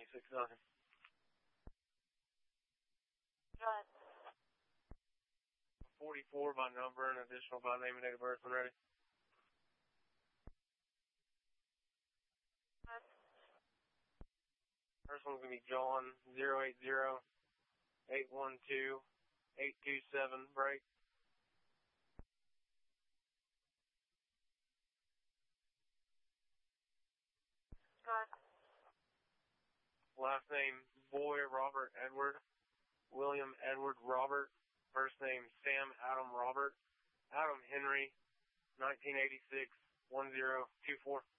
26-9. Right. 44 by number and additional by name and date of birth when ready. Right. First one's going to be John 080-812-827 break. Right. Last name Boy Robert Edward, William Edward Robert. First name Sam Adam Robert, Adam Henry, 1986-1024.